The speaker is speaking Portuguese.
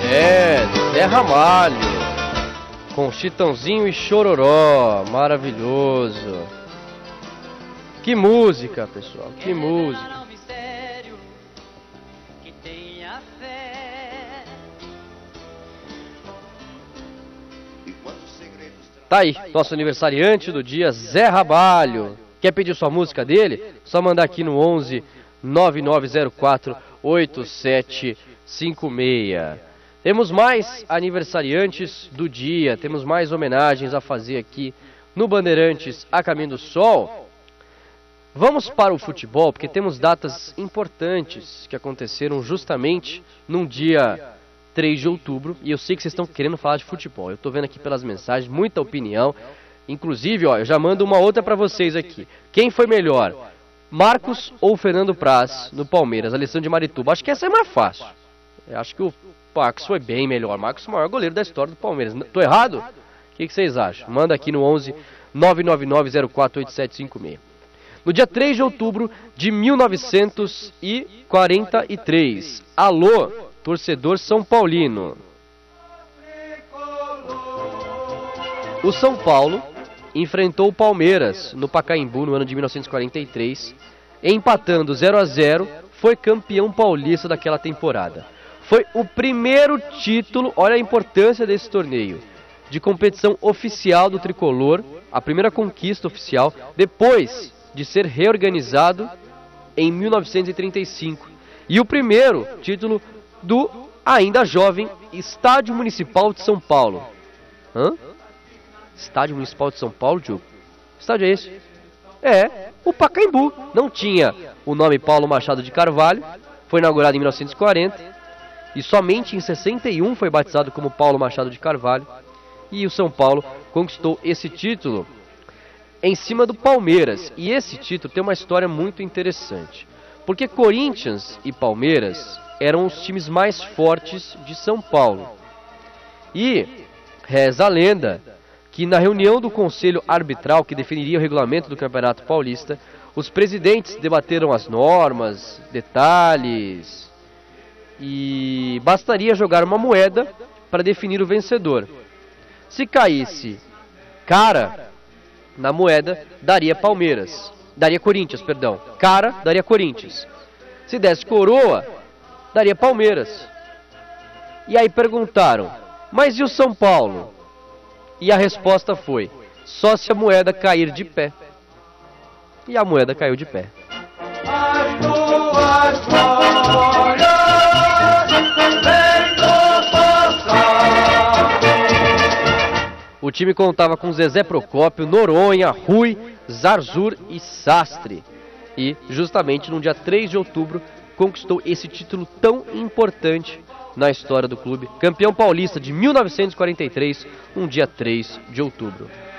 É, Zé Ramalho, com Chitãozinho e Chororó, maravilhoso. Que música, pessoal, que música. Tá aí, nosso aniversariante do dia, Zé Ramalho. Quer pedir sua música dele? Só mandar aqui no 11 9904 8756. Temos mais aniversariantes do dia, temos mais homenagens a fazer aqui no Bandeirantes a Caminho do Sol. Vamos para o futebol, porque temos datas importantes que aconteceram justamente num dia 3 de outubro, e eu sei que vocês estão querendo falar de futebol. Eu estou vendo aqui pelas mensagens, muita opinião. Inclusive, ó, eu já mando uma outra para vocês aqui. Quem foi melhor, Marcos ou Fernando Praz no Palmeiras? Alessandro de Marituba. Acho que essa é mais fácil. Eu acho que o Marcos foi bem melhor. Marcos é o maior goleiro da história do Palmeiras. Tô errado? O que vocês acham? Manda aqui no 11 999048756. No dia 3 de outubro de 1943. Alô, torcedor São Paulino. O São Paulo enfrentou o Palmeiras no Pacaembu no ano de 1943, empatando 0-0, foi campeão paulista daquela temporada. Foi o primeiro título, olha a importância desse torneio, de competição oficial do tricolor, a primeira conquista oficial, depois de ser reorganizado em 1935. E o primeiro título do ainda jovem Estádio Municipal de São Paulo. Hã? Estádio Municipal de São Paulo, Diogo? Que estádio é esse? É, o Pacaembu. Não tinha o nome Paulo Machado de Carvalho. Foi inaugurado em 1940. E somente em 61 foi batizado como Paulo Machado de Carvalho. E o São Paulo conquistou esse título em cima do Palmeiras. E esse título tem uma história muito interessante. Porque Corinthians e Palmeiras eram os times mais fortes de São Paulo. E reza a lenda que na reunião do Conselho Arbitral que definiria o regulamento do Campeonato Paulista, os presidentes debateram as normas, detalhes, e bastaria jogar uma moeda para definir o vencedor. Se caísse cara na moeda, daria Corinthians, perdão. Cara, daria Corinthians. Se desse coroa, daria Palmeiras. E aí perguntaram, mas e o São Paulo? E a resposta foi, só se a moeda cair de pé. E a moeda caiu de pé. O time contava com Zezé Procópio, Noronha, Rui, Zarzur e Sastre. E, justamente no dia 3 de outubro, conquistou esse título tão importante na história do clube. Campeão paulista de 1943, um dia 3 de outubro.